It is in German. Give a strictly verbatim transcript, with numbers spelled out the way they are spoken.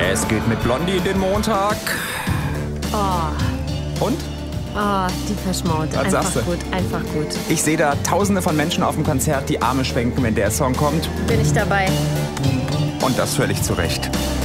Es geht mit Blondie in den Montag. Oh. Und? Oh, die Verschmaut. Was Einfach sagst du? gut, einfach gut. Ich sehe da tausende von Menschen auf dem Konzert, die Arme schwenken, wenn der Song kommt. Bin ich dabei. Und das völlig zu Recht.